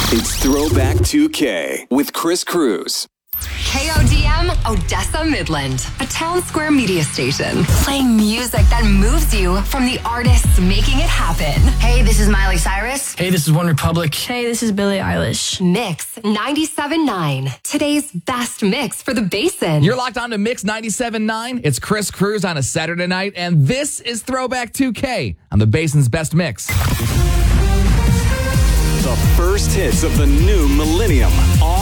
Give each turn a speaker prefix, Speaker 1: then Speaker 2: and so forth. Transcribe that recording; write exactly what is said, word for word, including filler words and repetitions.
Speaker 1: It's Throwback two K with Chris Cruz.
Speaker 2: K O D M Odessa Midland, a town square media station. Playing music that moves you from the artists making it happen.
Speaker 3: Hey, this is Miley Cyrus.
Speaker 4: Hey, this is One Republic.
Speaker 5: Hey, this is Billie Eilish.
Speaker 2: Mix ninety-seven point nine, today's best mix for the Basin.
Speaker 6: You're locked on to Mix ninety-seven point nine. It's Chris Cruz on a Saturday night, and this is Throwback two K on the Basin's Best Mix.
Speaker 1: The first hits of the new millennium, all